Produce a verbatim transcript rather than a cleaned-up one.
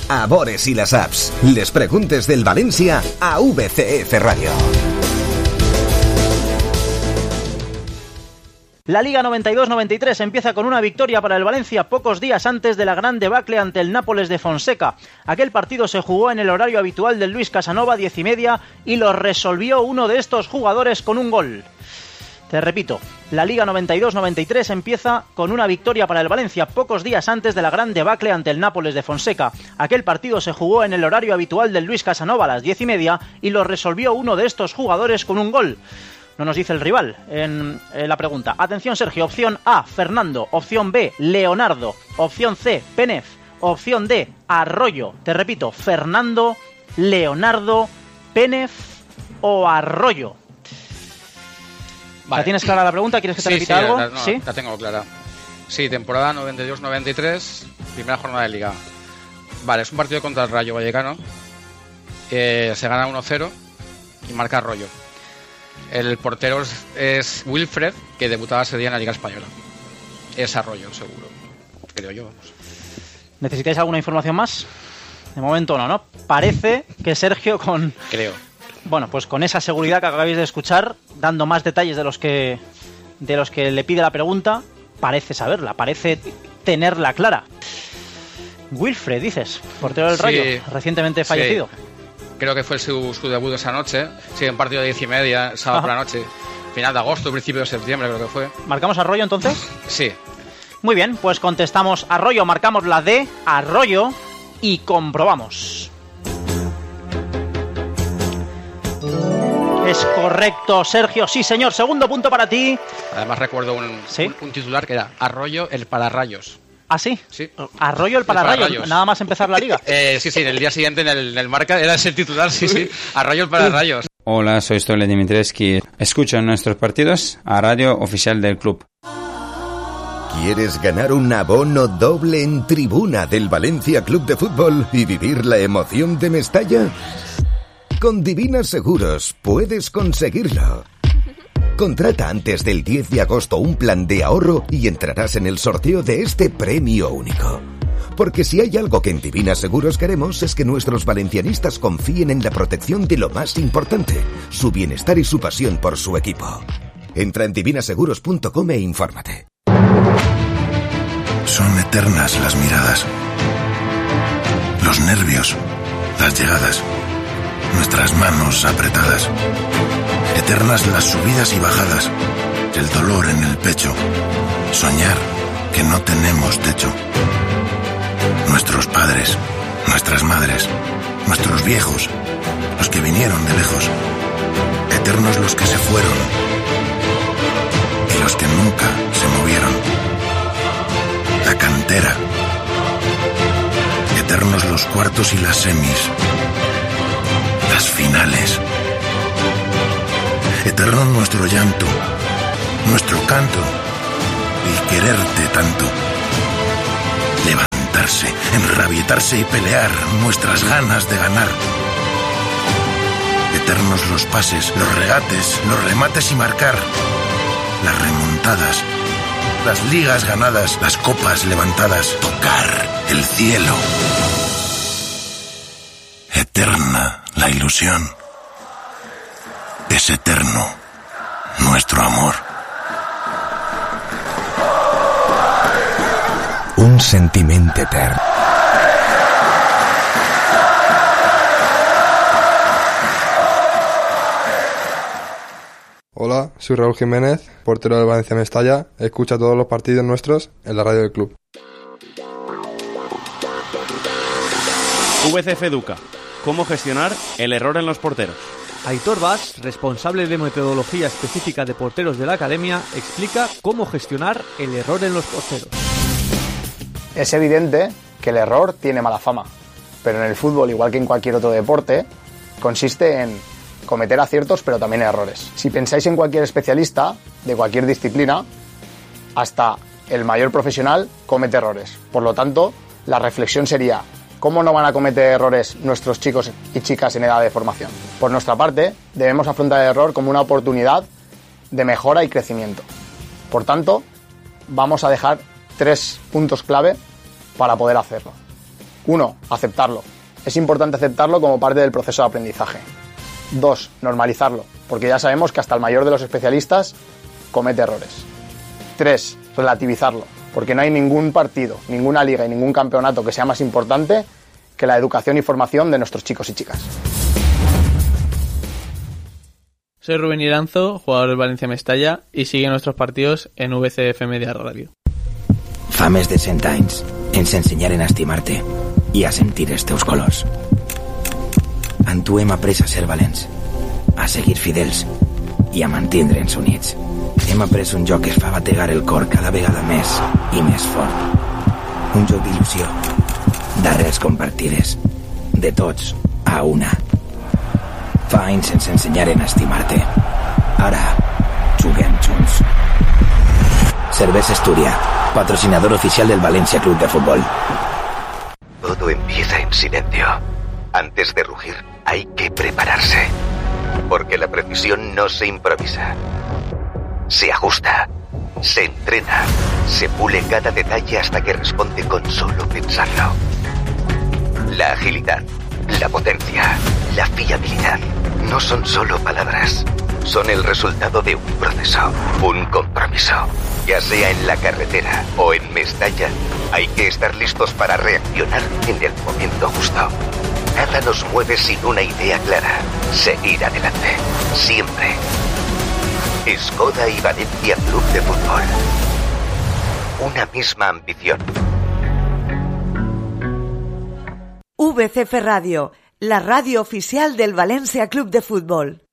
a Bores y las apps. Les preguntes del Valencia a V C F Radio. La Liga noventa y dos noventa y tres empieza con una victoria para el Valencia pocos días antes de la gran debacle ante el Nápoles de Fonseca. Aquel partido se jugó en el horario habitual del Luis Casanova, diez y media, y lo resolvió uno de estos jugadores con un gol. Te repito, la Liga noventa y dos noventa y tres empieza con una victoria para el Valencia pocos días antes de la gran debacle ante el Nápoles de Fonseca. Aquel partido se jugó en el horario habitual del Luis Casanova a las diez y media y lo resolvió uno de estos jugadores con un gol. No nos dice el rival en, en la pregunta. Atención, Sergio. Opción A, Fernando. Opción B, Leonardo. Opción C, Penef. Opción D, Arroyo. Te repito, Fernando, Leonardo, Penef o Arroyo. Vale. ¿La tienes clara la pregunta? ¿Quieres que te sí, repita sí, algo? La, no, ¿Sí? La tengo clara. Sí, temporada noventa y dos noventa y tres, primera jornada de Liga. Vale, es un partido contra el Rayo Vallecano. Eh, se gana uno cero y marca Arroyo. El portero es, es Wilfred, que debutaba ese día en la Liga Española. Es Arroyo, seguro. Creo yo, vamos. ¿Necesitáis alguna información más? De momento no, ¿no? Parece que Sergio con... Creo. Bueno, pues con esa seguridad que acabáis de escuchar, dando más detalles de los que de los que le pide la pregunta, parece saberla, parece tenerla clara. Wilfred, dices, portero del Rayo, sí, recientemente fallecido. Sí. Creo que fue su, su debut esa noche. Sí, un partido de diez y media, sábado por la noche. Final de agosto, principio de septiembre, creo que fue. ¿Marcamos Arroyo entonces? Sí. Muy bien, pues contestamos Arroyo, marcamos la D, Arroyo, y comprobamos. Es correcto, Sergio, sí señor, segundo punto para ti. Además recuerdo un, ¿sí? un, un titular que era Arroyo el pararrayos. ¿Ah, sí? Sí. Arroyo el pararrayos, el pararrayos. Nada más empezar la liga. eh, sí, sí, el día siguiente en el, en el Marca era ese el titular, sí, sí. Arroyo el pararrayos. Hola, soy Stole Dimitrescu. Escucho nuestros partidos a radio oficial del club. ¿Quieres ganar un abono doble en tribuna del Valencia Club de Fútbol y vivir la emoción de Mestalla? Con Divina Seguros puedes conseguirlo. Contrata antes del diez de agosto un plan de ahorro y entrarás en el sorteo de este premio único. Porque si hay algo que en Divina Seguros queremos es que nuestros valencianistas confíen en la protección de lo más importante, su bienestar y su pasión por su equipo. Entra en divina seguros punto com e infórmate. Son eternas las miradas, los nervios, las llegadas, nuestras manos apretadas. Eternas las subidas y bajadas, el dolor en el pecho, soñar que no tenemos techo. Nuestros padres, nuestras madres, nuestros viejos, los que vinieron de lejos. Eternos los que se fueron y los que nunca se movieron. La cantera. Eternos los cuartos y las semis. Las finales. Eterno nuestro llanto, nuestro canto y quererte tanto. Levantarse, enrabietarse y pelear nuestras ganas de ganar. Eternos los pases, los regates, los remates y marcar. Las remontadas, las ligas ganadas, las copas levantadas. Tocar el cielo. Eterna la ilusión. Es eterno nuestro amor. Un sentimiento eterno. Hola, soy Raúl Jiménez, portero del Valencia Mestalla. Escucha todos los partidos nuestros en la radio del club. V C F Educa. ¿Cómo gestionar el error en los porteros? Aitor Bas, responsable de metodología específica de porteros de la academia, explica cómo gestionar el error en los porteros. Es evidente que el error tiene mala fama, pero en el fútbol, igual que en cualquier otro deporte, consiste en cometer aciertos pero también errores. Si pensáis en cualquier especialista de cualquier disciplina, hasta el mayor profesional comete errores. Por lo tanto, la reflexión sería: ¿cómo no van a cometer errores nuestros chicos y chicas en edad de formación? Por nuestra parte, debemos afrontar el error como una oportunidad de mejora y crecimiento. Por tanto, vamos a dejar tres puntos clave para poder hacerlo. Uno, aceptarlo. Es importante aceptarlo como parte del proceso de aprendizaje. Dos, normalizarlo, porque ya sabemos que hasta el mayor de los especialistas comete errores. Tres, relativizarlo, porque no hay ningún partido, ninguna liga y ningún campeonato que sea más importante que la educación y formación de nuestros chicos y chicas. Soy Rubén Iranzo, jugador del Valencia Mestalla, y sigue nuestros partidos en V C F Media Radio. Fa més de cent anys ens ensenyaren a estimar-te i a sentir els teus colors. En tu hem après a ser valents, a seguir fidels i a mantindre'ns units. Hem après un joc que es fa bategar el cor cada vegada més i més fort. Un joc d'il·lusió, d'arrels compartides, de tots a una. Fa anys ens ensenyaren a estimar-te. Ara juguem junts. Cervesa Esturia, patrocinador oficial del Valencia Club de Fútbol. Todo empieza en silencio. Antes de rugir, hay que prepararse. Porque la precisión no se improvisa. Se ajusta, se entrena, se pule cada detalle hasta que responde con solo pensarlo. La agilidad, la potencia, la fiabilidad no son solo palabras. Son el resultado de un proceso, un compromiso. Ya sea en la carretera o en Mestalla, hay que estar listos para reaccionar en el momento justo. Nada nos mueve sin una idea clara. Seguir adelante. Siempre. Skoda y Valencia Club de Fútbol. Una misma ambición. V C F Radio, la radio oficial del Valencia Club de Fútbol.